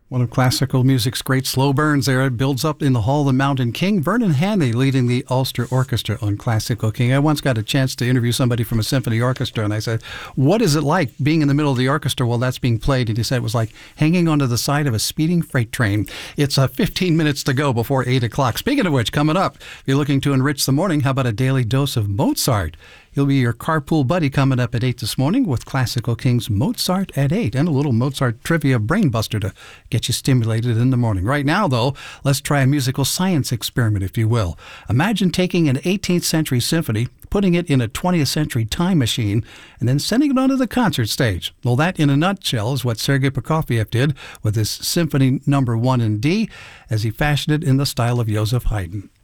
One of classical music's great slow burns there. It builds up in the Hall of the Mountain King. Vernon Hanley leading the Ulster Orchestra on Classical King. I once got a chance to interview somebody from a symphony orchestra, and I said, what is it like being in the middle of the orchestra while that's being played? And he said it was like hanging onto the side of a speeding freight train. It's 15 minutes to go before 8 o'clock. Speaking of which, coming up, if you're looking to enrich the morning, how about a daily dose of Mozart? He'll be your carpool buddy coming up at 8 this morning with Classical King's Mozart at 8 and a little Mozart trivia brainbuster to get you stimulated in the morning. Right now, though, let's try a musical science experiment, if you will. Imagine taking an 18th century symphony, putting it in a 20th century time machine, and then sending it onto the concert stage. Well, that in a nutshell is what Sergei Prokofiev did with his Symphony No. 1 in D as he fashioned it in the style of Joseph Haydn.